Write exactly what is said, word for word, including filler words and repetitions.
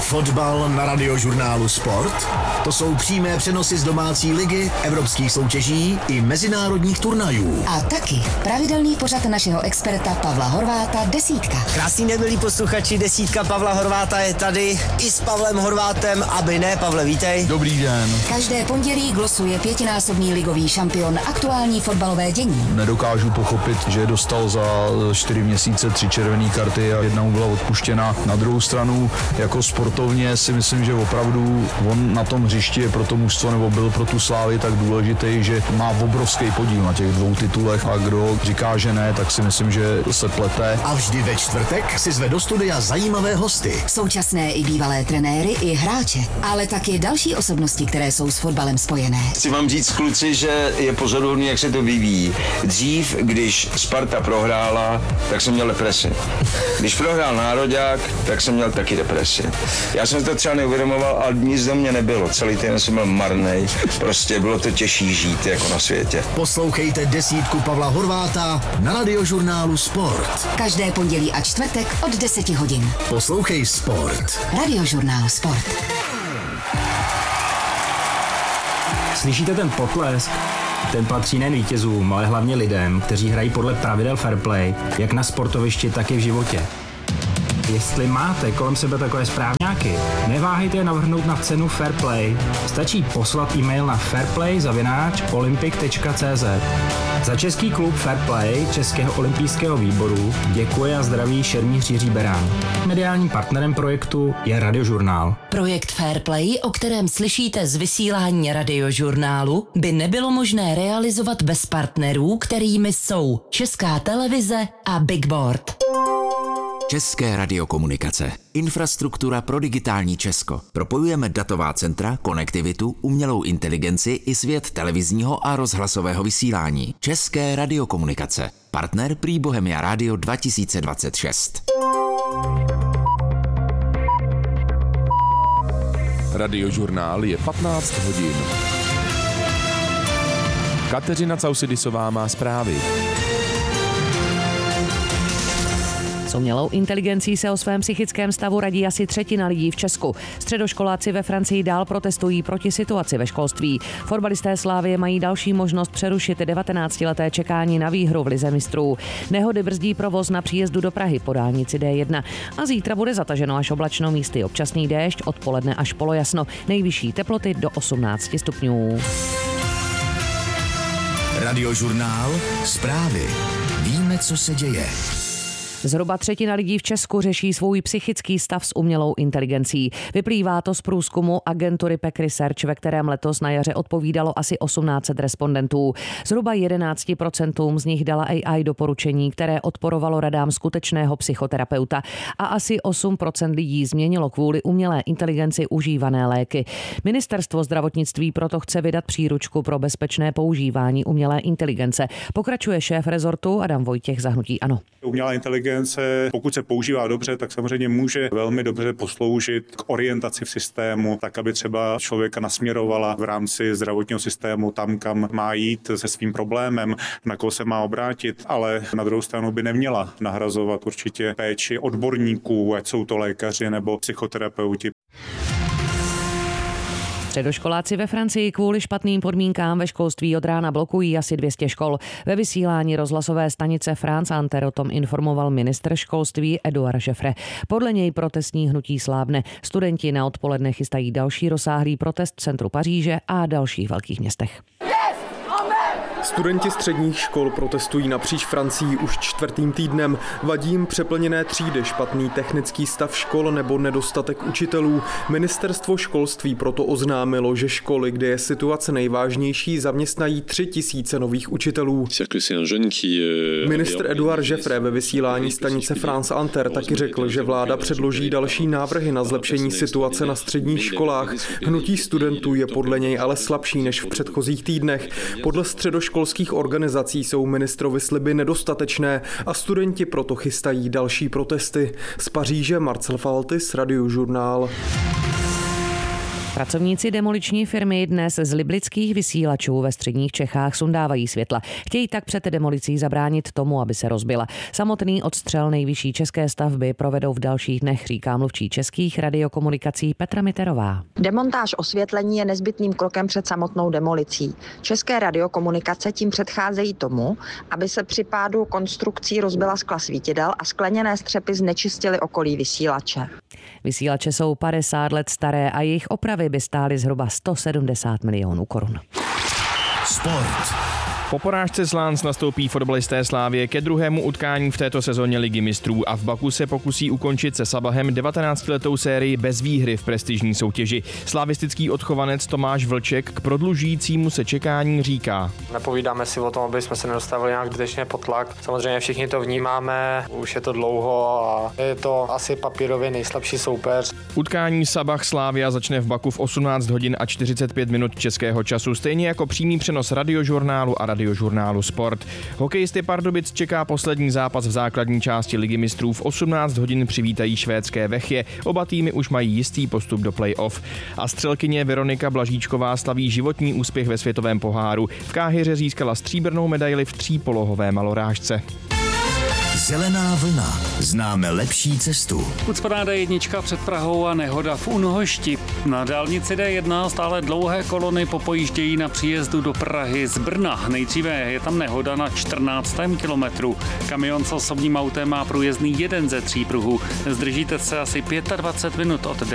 Fotbal na Radiožurnálu Sport? To jsou přímé přenosy z domácí ligy, evropských soutěží i mezinárodních turnajů. A taky pravidelný pořad našeho experta Pavla Horváta Desítka. Krásný den, milí posluchači, Desítka Pavla Horváta je tady i s Pavlem Horvátem, aby ne, Pavle, vítej. Dobrý den. Každé pondělí glosuje pětinásobný ligový šampion aktuální fotbalové dění. Nedokážu pochopit, že dostal za čtyři měsíce tři červené karty a jedna mu byla odpuštěna. Na druhou stranu, jako sportovně si myslím, že opravdu on na tom hřišti je pro to mužstvo nebo byl pro tu Slávy tak důležitý, že má obrovský podíl na těch dvou titulech a kdo říká, že ne, tak si myslím, že se plete. A vždy ve čtvrtek si zve do studia zajímavé hosty. Současné i bývalé trenéry i hráče, ale taky další osobnosti, které jsou s fotbalem spojené. Chci vám říct, kluci, že je pozoruhodný, jak se to vyvíjí. Dřív, když Sparta prohrála, tak jsem měl depresi. Když prohrál Nároďák, tak jsem měl taky depresi. Já jsem to třeba neuvědomoval, ale nic do mě nebylo. Celý týden jsem byl marnej. Prostě bylo to těžší žít jako na světě. Poslouchejte Desítku Pavla Horváta na Radiožurnálu Sport. Každé pondělí a čtvrtek od deseti hodin. Poslouchej Sport. Radiožurnál Sport. Slyšíte ten potlesk? Ten patří nejen vítězům, ale hlavně lidem, kteří hrají podle pravidel fair play, jak na sportovišti, tak i v životě. Jestli máte kolem sebe takové správňáky, neváhejte je navrhnout na cenu Fair Play. Stačí poslat e-mail na fairplay zavináč olympic tečka cé zet. Za český klub Fair Play Českého olympijského výboru děkuje a zdraví šermíř Jiří Berán. Mediálním partnerem projektu je Radiožurnál. Projekt Fair Play, o kterém slyšíte z vysílání Radiožurnálu, by nebylo možné realizovat bez partnerů, kterými jsou Česká televize a Big Board. České radiokomunikace. Infrastruktura pro digitální Česko. Propojujeme datová centra, konektivitu, umělou inteligenci i svět televizního a rozhlasového vysílání. České radiokomunikace. Partner prý Bohemia Radio dva tisíce dvacet šest. Radiožurnál je patnáct hodin. Kateřina Causidisová má zprávy. S umělou inteligencí se o svém psychickém stavu radí asi třetina lidí v Česku. Středoškoláci ve Francii dál protestují proti situaci ve školství. Fotbalisté Slávie mají další možnost přerušit devatenáctileté čekání na výhru v lize mistrů. Nehody brzdí provoz na příjezdu do Prahy po dálnici dé jedna. A zítra bude zataženo až oblačno, místy občasný déšť, odpoledne až polojasno. Nejvyšší teploty do osmnáct stupňů. Radiožurnál Zprávy. Víme, co se děje. Zhruba třetina lidí v Česku řeší svůj psychický stav s umělou inteligencí. Vyplývá to z průzkumu agentury P E C Research, ve kterém letos na jaře odpovídalo asi osmnáct set respondentů. Zhruba jedenáct procent z nich dala A I doporučení, které odporovalo radám skutečného psychoterapeuta. A asi osm procent lidí změnilo kvůli umělé inteligenci užívané léky. Ministerstvo zdravotnictví proto chce vydat příručku pro bezpečné používání umělé inteligence. Pokračuje šéf rezortu Adam Vojtěch za hnutí ANO. Umělá inteligence, pokud se používá dobře, tak samozřejmě může velmi dobře posloužit k orientaci v systému, tak aby třeba člověka nasměrovala v rámci zdravotního systému tam, kam má jít se svým problémem, na koho se má obrátit, ale na druhou stranu by neměla nahrazovat určitě péči odborníků, ať jsou to lékaři nebo psychoterapeuti. Středoškoláci ve Francii kvůli špatným podmínkám ve školství od rána blokují asi dvě stě škol. Ve vysílání rozhlasové stanice France Inter o tom informoval ministr školství Édouard Jeffrey. Podle něj protestní hnutí slábne. Studenti na odpoledne chystají další rozsáhlý protest v centru Paříže a dalších velkých městech. Studenti středních škol protestují napříč Francií už čtvrtým týdnem. Vadí jim přeplněné třídy, špatný technický stav škol nebo nedostatek učitelů. Ministerstvo školství proto oznámilo, že školy, kde je situace nejvážnější, zaměstnají tři tisíce nových učitelů. Ministr Édouard Jeffrey ve vysílání stanice France Inter taky řekl, že vláda předloží další návrhy na zlepšení situace na středních školách. Hnutí studentů je podle něj ale slabší než v předchozích týdnech. Podle středoškolských organizací jsou ministrovy sliby nedostatečné a studenti proto chystají další protesty. Z Paříže Marcel Faltis, Radiožurnál. Pracovníci demoliční firmy dnes z liblických vysílačů ve středních Čechách sundávají světla. Chtějí tak před demolicí zabránit tomu, aby se rozbila. Samotný odstřel nejvyšší české stavby provedou v dalších dnech, říká mluvčí Českých radiokomunikací Petra Miterová. Demontáž osvětlení je nezbytným krokem před samotnou demolicí. České radiokomunikace tím předcházejí tomu, aby se při pádu konstrukcí rozbila skla svítidel a skleněné střepy znečistily okolí vysílače. Vysílače jsou padesát let staré a jejich opravy by stály zhruba sto sedmdesát milionů korun. Sport. Po porážce z Lans nastoupí fotbalisté Slávie ke druhému utkání v této sezóně Ligy mistrů a v Baku se pokusí ukončit se Sabahem devatenáctiletou sérii bez výhry v prestižní soutěži. Slavistický odchovanec Tomáš Vlček k prodlužujícímu se čekání říká: Nepovídáme si o tom, aby jsme se nedostavili nějak zbytečně pod tlak. Samozřejmě všichni to vnímáme, už je to dlouho a je to asi papírově nejslabší soupeř. Utkání Sabah Slavia začne v Baku v osmnáct hodin a čtyřicet pět minut českého času, stejně jako přímý přenos Radiožurnálu a Radiožurnálu Sport. Hokejisty Pardubic čeká poslední zápas v základní části Ligy mistrů. V osmnáct hodin přivítají švédské Vechje. Oba týmy už mají jistý postup do play-off. A střelkyně Veronika Blažíčková slaví životní úspěch ve světovém poháru. V Káhiře získala stříbrnou medaili v třípolohové malorážce. Zelená vlna. Známe lepší cestu. Ucpaná D jedna před Prahou a nehoda v Unohošti. Na dálnici D jedna stále dlouhé kolony popojíždějí na příjezdu do Prahy z Brna. Nejdříve je tam nehoda na čtrnáctém kilometru. Kamion s osobním autem má průjezdný jeden ze tří pruhů. Zdržíte se asi dvacet pět minut od